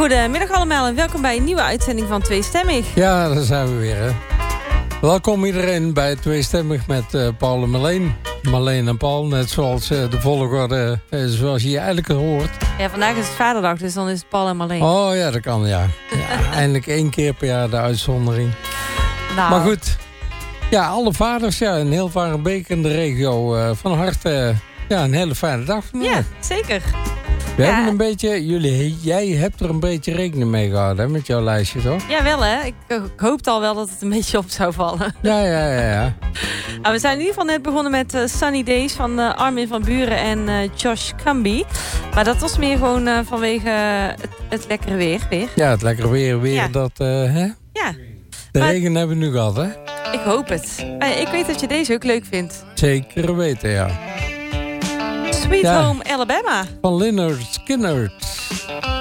Goedemiddag allemaal en welkom bij een nieuwe uitzending van Tweestemmig. Ja, daar zijn we weer, hè. Welkom iedereen bij Tweestemmig met Paul en Marleen. Marleen en Paul, net zoals de volgorde, zoals je eigenlijk hoort. Ja, vandaag is het Vaderdag, dus dan is het Paul en Marleen. Oh ja, dat kan, ja. Eindelijk 1 keer per jaar de uitzondering. Nou. Maar goed, ja, alle vaders, ja, in heel Varenbeek in de regio. Van harte, ja, een hele fijne dag vandaag. Ja, zeker. We hebben een beetje, jij hebt er een beetje rekening mee gehouden, hè, met jouw lijstje, toch? Ja, wel hè. Ik hoopte al wel dat het een beetje op zou vallen. Ja. Nou, we zijn in ieder geval net begonnen met Sunny Days van Armin van Buuren en Josh Camby. Maar dat was meer gewoon vanwege het lekkere weer. Ja, het lekkere weer ja. Dat, hè? Ja. De regen hebben we nu gehad, hè? Ik hoop het. Ik weet dat je deze ook leuk vindt. Zeker weten, ja. Sweet Home Alabama. Van Lynyrd Skynyrd.